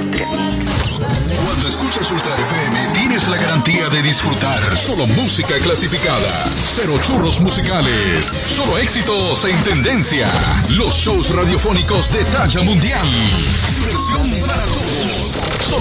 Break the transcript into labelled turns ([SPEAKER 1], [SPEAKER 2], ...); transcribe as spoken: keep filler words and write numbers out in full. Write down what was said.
[SPEAKER 1] industria.
[SPEAKER 2] Cuando escuchas Ultra F M, tienes la garantía de disfrutar solo música clasificada. Cero churros musicales. Solo éxitos en tendencia. Los shows radiofónicos de talla mundial. Diversión para todos. Solo